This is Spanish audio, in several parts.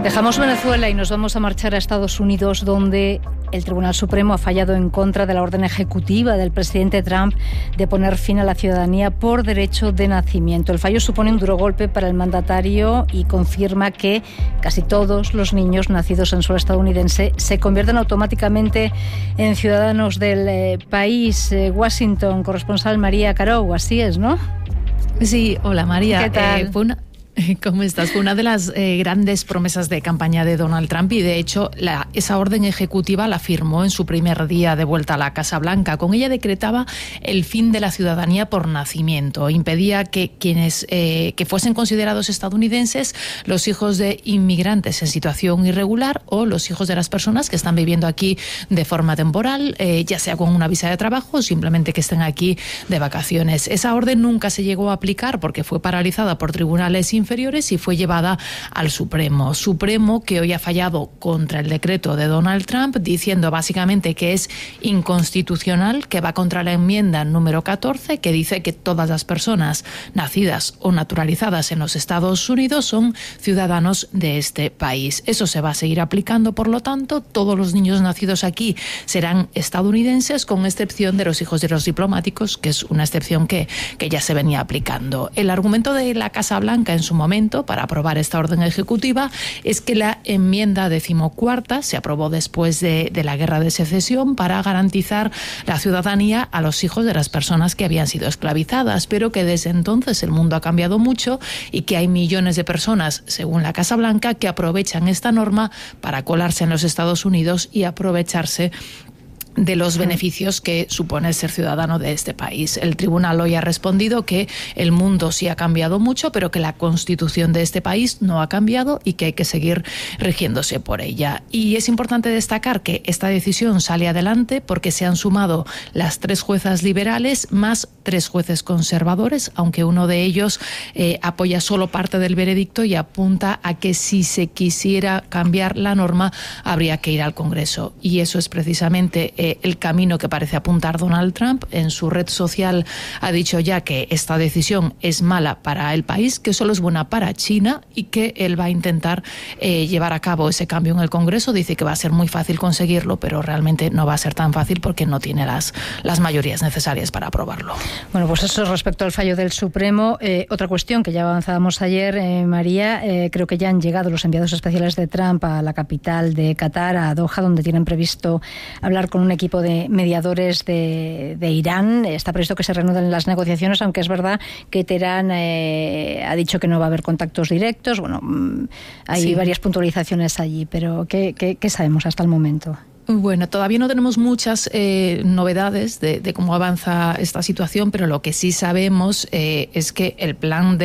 Dejamos Venezuela y nos vamos a marchar a Estados Unidos, donde el Tribunal Supremo ha fallado en contra de la orden ejecutiva del presidente Trump de poner fin a la ciudadanía por derecho de nacimiento. El fallo supone un duro golpe para el mandatario y confirma que casi todos los niños nacidos en suelo estadounidense se convierten automáticamente en ciudadanos del país. Washington, corresponsal María Carou, así es, ¿no? Sí, hola María. ¿Qué tal? ¿Cómo estás? Fue una de las grandes promesas de campaña de Donald Trump y, de hecho, esa orden ejecutiva la firmó en su primer día de vuelta a la Casa Blanca. Con ella decretaba el fin de la ciudadanía por nacimiento. Impedía que quienes que fuesen considerados estadounidenses, los hijos de inmigrantes en situación irregular o los hijos de las personas que están viviendo aquí de forma temporal, ya sea con una visa de trabajo o simplemente que estén aquí de vacaciones. Esa orden nunca se llegó a aplicar porque fue paralizada por tribunales inferiores y fue llevada al Supremo, que hoy ha fallado contra el decreto de Donald Trump, diciendo básicamente que es inconstitucional, que va contra la enmienda número 14, que dice que todas las personas nacidas o naturalizadas en los Estados Unidos son ciudadanos de este país. Eso se va a seguir aplicando, por lo tanto, todos los niños nacidos aquí serán estadounidenses, con excepción de los hijos de los diplomáticos, que es una excepción que ya se venía aplicando. El argumento de la Casa Blanca en su momento para aprobar esta orden ejecutiva es que la enmienda 14ª se aprobó después de la Guerra de Secesión para garantizar la ciudadanía a los hijos de las personas que habían sido esclavizadas, pero que desde entonces el mundo ha cambiado mucho y que hay millones de personas, según la Casa Blanca, que aprovechan esta norma para colarse en los Estados Unidos y aprovecharse de los beneficios que supone ser ciudadano de este país. El tribunal hoy ha respondido que el mundo sí ha cambiado mucho, pero que la Constitución de este país no ha cambiado y que hay que seguir rigiéndose por ella. Y es importante destacar que esta decisión sale adelante porque se han sumado las 3 juezas liberales más 3 jueces conservadores, aunque uno de ellos apoya solo parte del veredicto y apunta a que si se quisiera cambiar la norma habría que ir al Congreso. Y eso es precisamente el camino que parece apuntar Donald Trump. En su red social ha dicho ya que esta decisión es mala para el país, que solo es buena para China y que él va a intentar llevar a cabo ese cambio en el Congreso. Dice que va a ser muy fácil conseguirlo, pero realmente no va a ser tan fácil porque no tiene las mayorías necesarias para aprobarlo. Bueno, pues eso respecto al fallo del Supremo. Otra cuestión que ya avanzábamos ayer, María, creo que ya han llegado los enviados especiales de Trump a la capital de Qatar, a Doha, donde tienen previsto hablar con un equipo de mediadores de Irán. Está previsto que se reanuden las negociaciones, aunque es verdad que Teherán ha dicho que no va a haber contactos directos. Bueno, hay varias puntualizaciones allí, pero ¿qué sabemos hasta el momento? Bueno, todavía no tenemos muchas novedades de cómo avanza esta situación, pero lo que sí sabemos es que el plan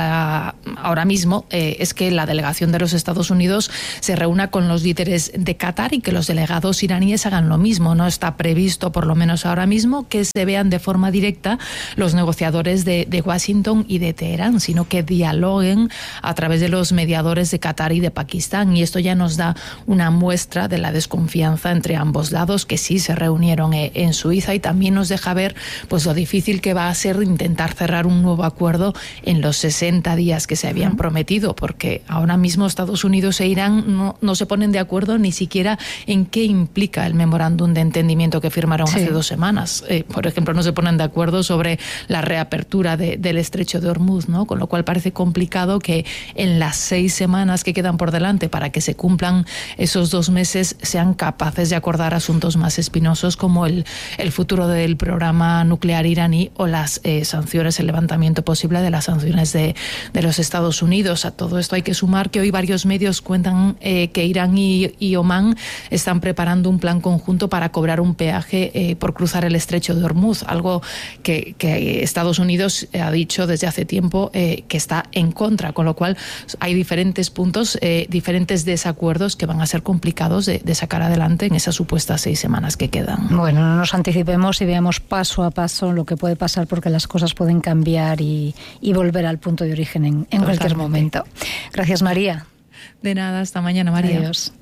ahora mismo es que la delegación de los Estados Unidos se reúna con los líderes de Qatar y que los delegados iraníes hagan lo mismo. No está previsto, por lo menos ahora mismo, que se vean de forma directa los negociadores de Washington y de Teherán, sino que dialoguen a través de los mediadores de Qatar y de Pakistán. Y esto ya nos da una muestra de la desconfianza entre ambos lados, que sí se reunieron en Suiza, y también nos deja ver pues lo difícil que va a ser intentar cerrar un nuevo acuerdo en los 60 días que se habían prometido, porque ahora mismo Estados Unidos e Irán no se ponen de acuerdo ni siquiera en qué implica el memorándum de entendimiento que firmaron hace 2 semanas. Por ejemplo, no se ponen de acuerdo sobre la reapertura del estrecho de Hormuz, ¿no? Con lo cual parece complicado que en las 6 semanas que quedan por delante para que se cumplan esos 2 meses sean capaces de acordar asuntos más espinosos como el futuro del programa nuclear iraní o las sanciones, el levantamiento posible de las sanciones de los Estados Unidos. A todo esto hay que sumar que hoy varios medios cuentan que Irán y Omán están preparando un plan conjunto para cobrar un peaje por cruzar el estrecho de Hormuz, algo que Estados Unidos ha dicho desde hace tiempo que está en contra, con lo cual hay diferentes puntos, diferentes desacuerdos que van a ser complicados de sacar adelante en esas supuestas 6 semanas que quedan. Bueno, no nos anticipemos y veamos paso a paso lo que puede pasar, porque las cosas pueden cambiar y volver al punto de origen en cualquier momento. Gracias, María. De nada, hasta mañana, María. Adiós.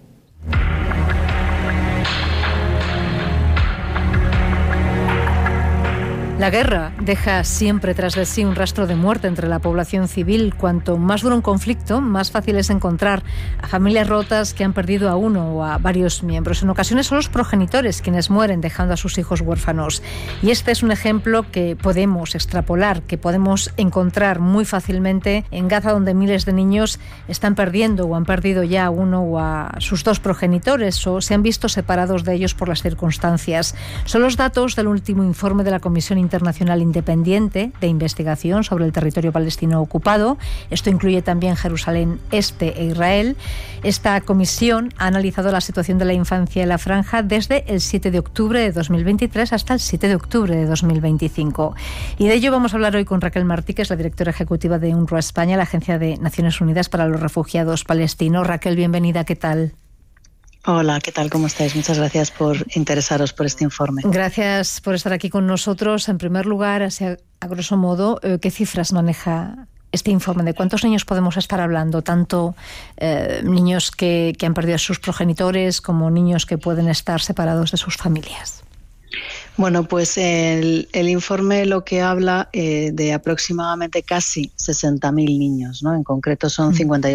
La guerra deja siempre tras de sí un rastro de muerte entre la población civil. Cuanto más dura un conflicto, más fácil es encontrar a familias rotas que han perdido a uno o a varios miembros. En ocasiones son los progenitores quienes mueren dejando a sus hijos huérfanos. Y este es un ejemplo que podemos extrapolar, que podemos encontrar muy fácilmente en Gaza, donde miles de niños están perdiendo o han perdido ya a uno o a sus dos progenitores o se han visto separados de ellos por las circunstancias. Son los datos del último informe de la Comisión Internacional Independiente de Investigación sobre el territorio palestino ocupado. Esto incluye también Jerusalén Este e Israel. Esta comisión ha analizado la situación de la infancia en la franja desde el 7 de octubre de 2023 hasta el 7 de octubre de 2025. Y de ello vamos a hablar hoy con Raquel Martí, que es la directora ejecutiva de UNRWA España, la Agencia de Naciones Unidas para los Refugiados Palestinos. Raquel, bienvenida, ¿qué tal? Hola, ¿qué tal? ¿Cómo estáis? Muchas gracias por interesaros por este informe. Gracias por estar aquí con nosotros. En primer lugar, así a grosso modo, ¿qué cifras maneja este informe? ¿De cuántos niños podemos estar hablando? Tanto niños que han perdido a sus progenitores como niños que pueden estar separados de sus familias. Bueno, pues el informe lo que habla de aproximadamente casi 60.000 niños, ¿no? En concreto son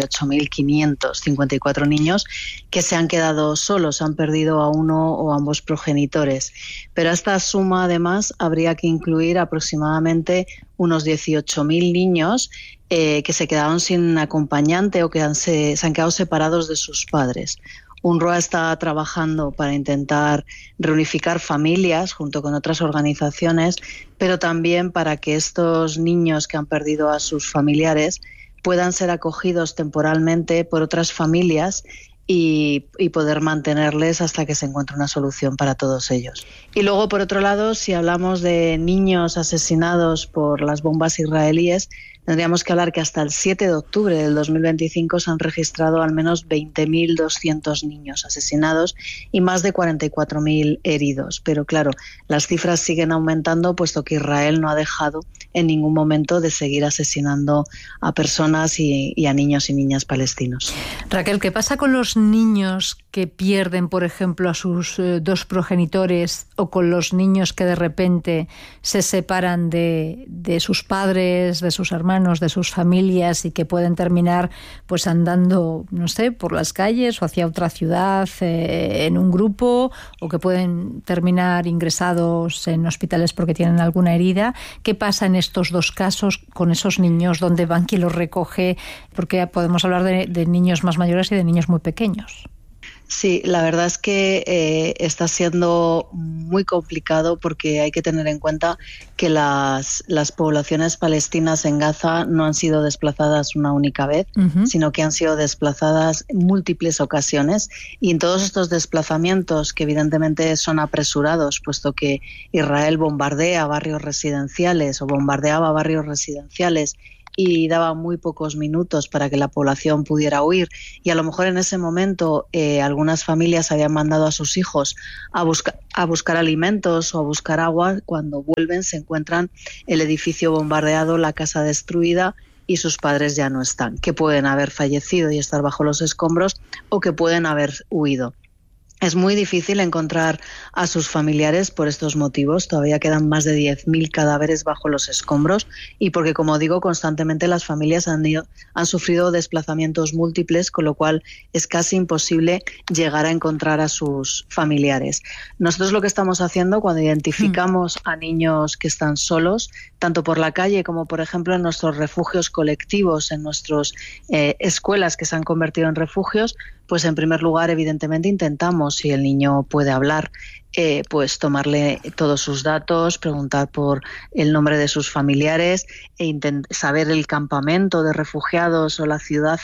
58.554 niños que se han quedado solos, han perdido a uno o ambos progenitores. Pero a esta suma, además, habría que incluir aproximadamente unos 18.000 niños que se quedaron sin acompañante o que se han quedado separados de sus padres. UNRWA está trabajando para intentar reunificar familias junto con otras organizaciones, pero también para que estos niños que han perdido a sus familiares puedan ser acogidos temporalmente por otras familias y poder mantenerles hasta que se encuentre una solución para todos ellos. Y luego, por otro lado, si hablamos de niños asesinados por las bombas israelíes, tendríamos que hablar que hasta el 7 de octubre del 2025 se han registrado al menos 20.200 niños asesinados y más de 44.000 heridos. Pero claro, las cifras siguen aumentando puesto que Israel no ha dejado en ningún momento de seguir asesinando a personas y a niños y niñas palestinos. Raquel, ¿qué pasa con los niños que pierden, por ejemplo, a sus dos progenitores o con los niños que de repente se separan de sus padres, de sus hermanos, de sus familias y que pueden terminar pues andando, no sé, por las calles o hacia otra ciudad en un grupo, o que pueden terminar ingresados en hospitales porque tienen alguna herida? ¿Qué pasa en estos dos casos con esos niños? ¿Dónde van? ¿Quién los recoge? Porque podemos hablar de niños más mayores y de niños muy pequeños. Sí, la verdad es que está siendo muy complicado porque hay que tener en cuenta que las poblaciones palestinas en Gaza no han sido desplazadas una única vez, sino que han sido desplazadas en múltiples ocasiones, y en todos estos desplazamientos, que evidentemente son apresurados, puesto que Israel bombardea barrios residenciales o bombardeaba barrios residenciales y daba muy pocos minutos para que la población pudiera huir, y a lo mejor en ese momento algunas familias habían mandado a sus hijos a buscar alimentos o a buscar agua. Cuando vuelven se encuentran el edificio bombardeado, la casa destruida y sus padres ya no están, que pueden haber fallecido y estar bajo los escombros o que pueden haber huido. Es muy difícil encontrar a sus familiares por estos motivos. Todavía quedan más de 10.000 cadáveres bajo los escombros y porque, como digo, constantemente las familias han sufrido desplazamientos múltiples, con lo cual es casi imposible llegar a encontrar a sus familiares. Nosotros lo que estamos haciendo cuando identificamos a niños que están solos, tanto por la calle como, por ejemplo, en nuestros refugios colectivos, en nuestras escuelas que se han convertido en refugios, pues en primer lugar, evidentemente, intentamos, si el niño puede hablar, pues tomarle todos sus datos, preguntar por el nombre de sus familiares e saber el campamento de refugiados o la ciudad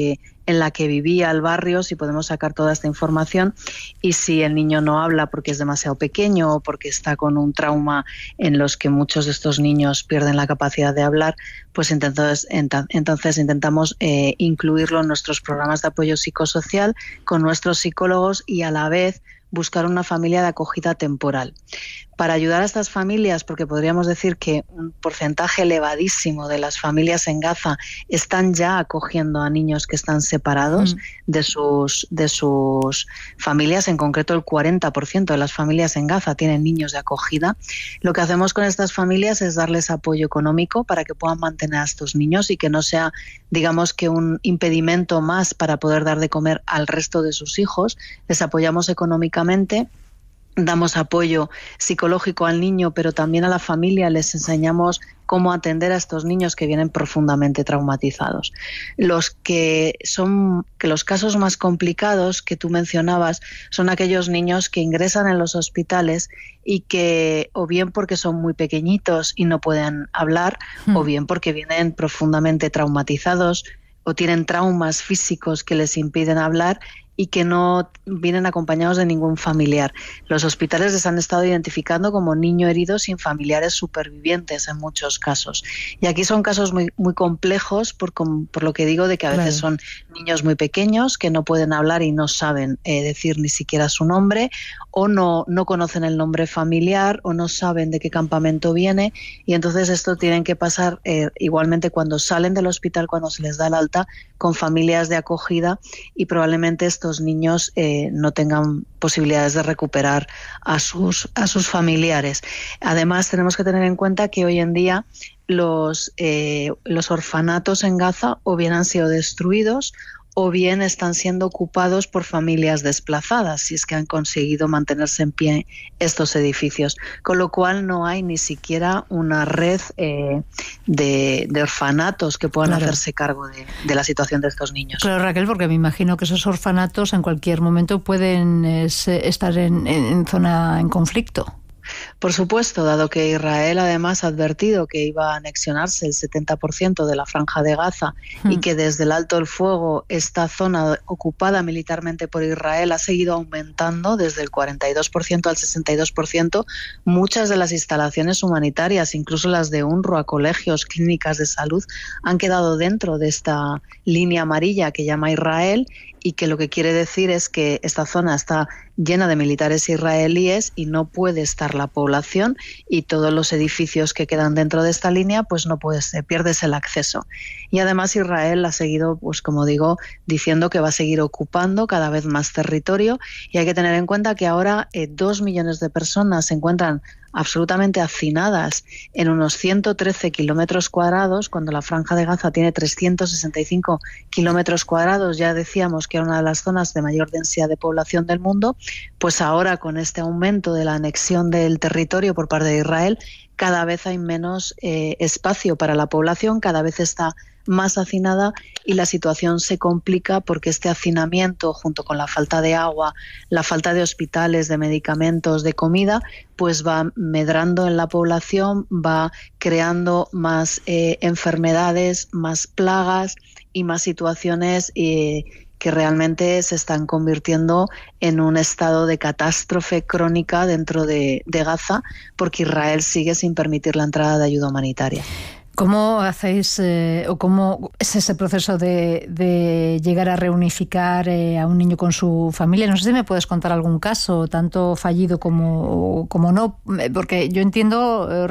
en la que vivía el barrio, si podemos sacar toda esta información. Y si el niño no habla porque es demasiado pequeño o porque está con un trauma en los que muchos de estos niños pierden la capacidad de hablar, pues entonces intentamos incluirlo en nuestros programas de apoyo psicosocial con nuestros psicólogos y a la vez buscar una familia de acogida temporal. para ayudar a estas familias, porque podríamos decir que un porcentaje elevadísimo de las familias en Gaza están ya acogiendo a niños que están separados de sus familias, en concreto el 40% de las familias en Gaza tienen niños de acogida. Lo que hacemos con estas familias es darles apoyo económico para que puedan mantener a estos niños y que no sea, digamos, que un impedimento más para poder dar de comer al resto de sus hijos. Les apoyamos económicamente. Damos apoyo psicológico al niño, pero también a la familia les enseñamos cómo atender a estos niños que vienen profundamente traumatizados. Los casos más complicados que tú mencionabas son aquellos niños que ingresan en los hospitales y que, o bien porque son muy pequeñitos y no pueden hablar, o bien porque vienen profundamente traumatizados o tienen traumas físicos que les impiden hablar y que no vienen acompañados de ningún familiar. Los hospitales les han estado identificando como niño herido sin familiares supervivientes en muchos casos. Y aquí son casos muy, muy complejos por lo que digo de que a veces son niños muy pequeños que no pueden hablar y no saben decir ni siquiera su nombre, o no conocen el nombre familiar, o no saben de qué campamento viene, y entonces esto tienen que pasar igualmente cuando salen del hospital, cuando se les da el alta, con familias de acogida, y probablemente estos niños no tengan posibilidades de recuperar a sus familiares. Además, tenemos que tener en cuenta que hoy en día los orfanatos en Gaza o bien han sido destruidos o bien están siendo ocupados por familias desplazadas, si es que han conseguido mantenerse en pie estos edificios. Con lo cual no hay ni siquiera una red de orfanatos que puedan hacerse cargo de la situación de estos niños. Claro, Raquel, porque me imagino que esos orfanatos en cualquier momento pueden estar en zona en conflicto. Por supuesto, dado que Israel además ha advertido que iba a anexionarse el 70% de la Franja de Gaza y que desde el alto el fuego esta zona ocupada militarmente por Israel ha seguido aumentando desde el 42% al 62%, muchas de las instalaciones humanitarias, incluso las de UNRWA, colegios, clínicas de salud, han quedado dentro de esta línea amarilla que llama Israel, y que lo que quiere decir es que esta zona está llena de militares israelíes y no puede estar la población, y todos los edificios que quedan dentro de esta línea pues no pierdes el acceso. Y además Israel ha seguido, pues como digo, diciendo que va a seguir ocupando cada vez más territorio, y hay que tener en cuenta que ahora 2 millones de personas se encuentran absolutamente hacinadas en unos 113 kilómetros cuadrados, cuando la Franja de Gaza tiene 365 kilómetros cuadrados. Ya decíamos que era una de las zonas de mayor densidad de población del mundo. Pues ahora, con este aumento de la anexión del territorio por parte de Israel, cada vez hay menos espacio para la población, cada vez está más hacinada, y la situación se complica porque este hacinamiento, junto con la falta de agua, la falta de hospitales, de medicamentos, de comida, pues va medrando en la población, va creando más enfermedades, más plagas y más situaciones que realmente se están convirtiendo en un estado de catástrofe crónica dentro de Gaza, porque Israel sigue sin permitir la entrada de ayuda humanitaria. ¿Cómo hacéis o cómo es ese proceso de llegar a reunificar a un niño con su familia? No sé si me puedes contar algún caso, tanto fallido como no, porque yo entiendo,